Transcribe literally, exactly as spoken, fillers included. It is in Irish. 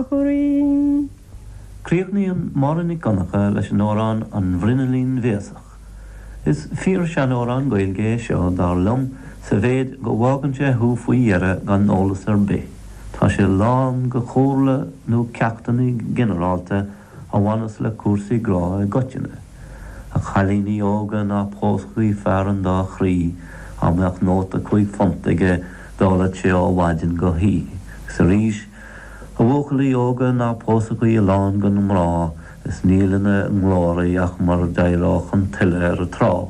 Choirín. Críochnaíonn Máireann Connacha leis an órán an bhrinelín Bhéasach. Is fíor sean órán Gaeilge seo dar lom sa bhéad go bhágante thú faoi dhearra gan ólas ar bith. Tá sé lán go chóirla nó ceachtaí generaálta a bhanas le cuasaí grá a goteanna. A chalíní óga ná póscaí fear an dá chrí amach nóta chuig fontaige dála sé ó bhaidin go hí. Sa ríis, a bhócalaí óga ná póscaí a lán go mrá is nílanna an glóraí ach mar dairách an tuile ar a trá.